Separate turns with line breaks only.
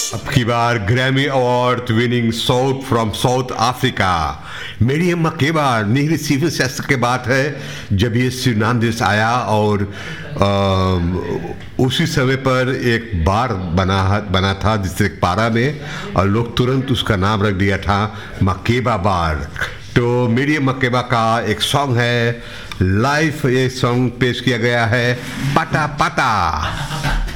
अब की बार Grammy award winning south from south Africa मेरियम मकेबा नहीं रिसीव सेस के बात है जब ये सूरीनाम देश आया और उसी समय पर एक बार बना था डिस्ट्रिक्ट पारा में और लोग तुरंत उसका नाम रख दिया था मकेबा बार। तो मेरियम मकेबा का एक सॉन्ग है लाइव, ये सॉन्ग पेश किया गया है पता पता।